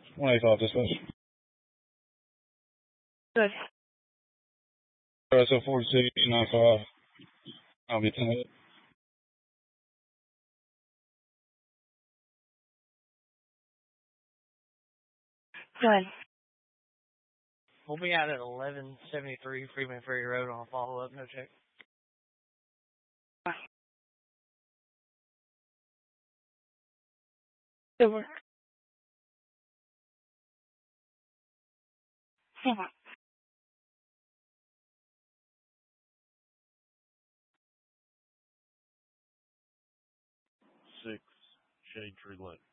185 dispatch. Good. So 4695. I'll be 10. Good. We'll be out at 1173 Freeman Ferry Road on a follow-up, no check. Good work. Good work. 6 Shade Tree Lane.